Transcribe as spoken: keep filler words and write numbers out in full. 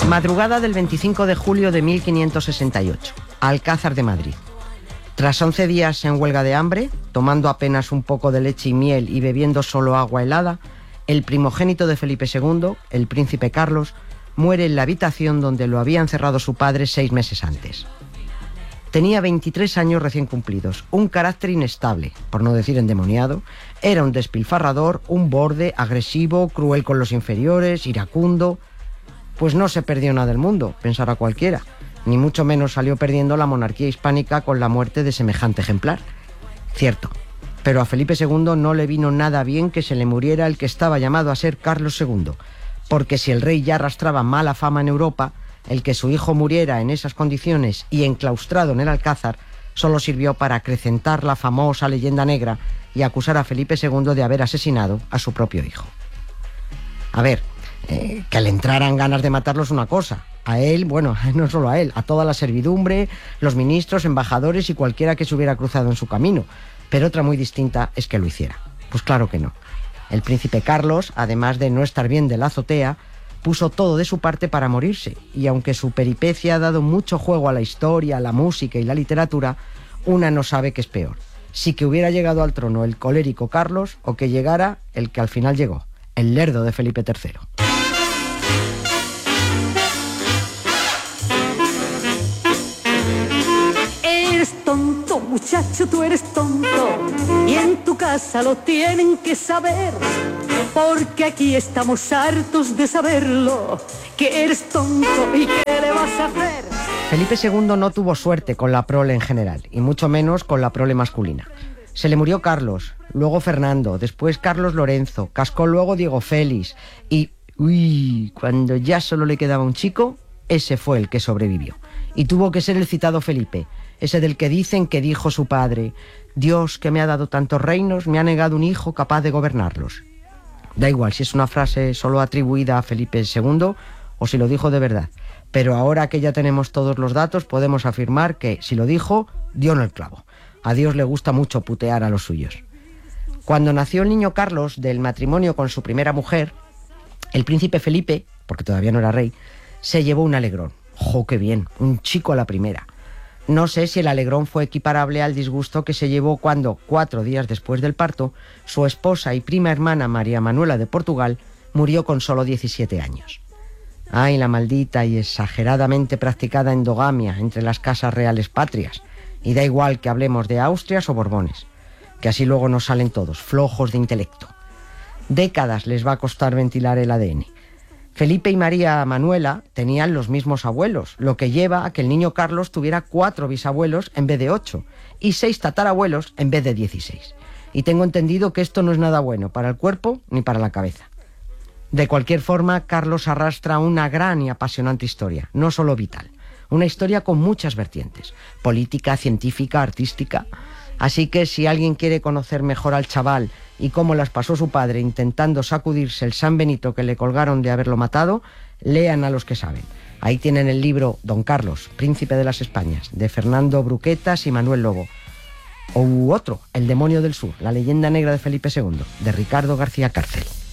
Madrugada del veinticinco de julio de mil quinientos sesenta y ocho, Alcázar de Madrid. Tras once días en huelga de hambre, tomando apenas un poco de leche y miel y bebiendo solo agua helada, el primogénito de Felipe segundo, el príncipe Carlos, muere en la habitación donde lo había encerrado su padre seis meses antes. Tenía veintitrés años recién cumplidos, un carácter inestable, por no decir endemoniado, era un despilfarrador, un borde, agresivo, cruel con los inferiores, iracundo. Pues no se perdió nada del mundo, pensará cualquiera, ni mucho menos salió perdiendo la monarquía hispánica con la muerte de semejante ejemplar. Cierto, pero a Felipe segundo no le vino nada bien que se le muriera el que estaba llamado a ser Carlos segundo, porque si el rey ya arrastraba mala fama en Europa, el que su hijo muriera en esas condiciones y enclaustrado en el Alcázar solo sirvió para acrecentar la famosa leyenda negra y acusar a Felipe segundo de haber asesinado a su propio hijo. A ver, eh, que le entraran ganas de matarlo es una cosa. A él, bueno, no solo a él, a toda la servidumbre, los ministros, embajadores y cualquiera que se hubiera cruzado en su camino. Pero otra muy distinta es que lo hiciera. Pues claro que no. El príncipe Carlos, además de no estar bien de la azotea, puso todo de su parte para morirse, y aunque su peripecia ha dado mucho juego a la historia, la música y la literatura, una no sabe qué es peor. Si que hubiera llegado al trono el colérico Carlos o que llegara el que al final llegó, el lerdo de Felipe tercero. Eres tonto, muchacho, tú eres tonto, y en tu casa lo tienen que saber, porque aquí estamos hartos de saberlo, que eres tonto y qué le vas a hacer. Felipe segundo no tuvo suerte con la prole en general, y mucho menos con la prole masculina. Se le murió Carlos, luego Fernando, después Carlos Lorenzo, cascó luego Diego Félix, y uy, cuando ya solo le quedaba un chico, ese fue el que sobrevivió. Y tuvo que ser el citado Felipe, ese del que dicen que dijo su padre: Dios, que me ha dado tantos reinos, me ha negado un hijo capaz de gobernarlos. Da igual si es una frase solo atribuida a Felipe segundo o si lo dijo de verdad, pero ahora que ya tenemos todos los datos podemos afirmar que, si lo dijo, dio en el clavo. A Dios le gusta mucho putear a los suyos. Cuando nació el niño Carlos del matrimonio con su primera mujer, el príncipe Felipe, porque todavía no era rey, se llevó un alegrón. ¡Jo, qué bien! Un chico a la primera. No sé si el alegrón fue equiparable al disgusto que se llevó cuando, cuatro días después del parto, su esposa y prima hermana María Manuela de Portugal murió con solo diecisiete años. Ay, la maldita y exageradamente practicada endogamia entre las casas reales patrias. Y da igual que hablemos de Austrias o Borbones, que así luego nos salen todos, flojos de intelecto. Décadas les va a costar ventilar el A D N. Felipe y María Manuela tenían los mismos abuelos, lo que lleva a que el niño Carlos tuviera cuatro bisabuelos en vez de ocho y seis tatarabuelos en vez de dieciséis. Y tengo entendido que esto no es nada bueno para el cuerpo ni para la cabeza. De cualquier forma, Carlos arrastra una gran y apasionante historia, no solo vital, una historia con muchas vertientes, política, científica, artística. Así que si alguien quiere conocer mejor al chaval y cómo las pasó su padre intentando sacudirse el San Benito que le colgaron de haberlo matado, lean a los que saben. Ahí tienen el libro Don Carlos, Príncipe de las Españas, de Fernando Bruquetas y Manuel Lobo. O otro, El demonio del sur, la leyenda negra de Felipe segundo, de Ricardo García Cárcel.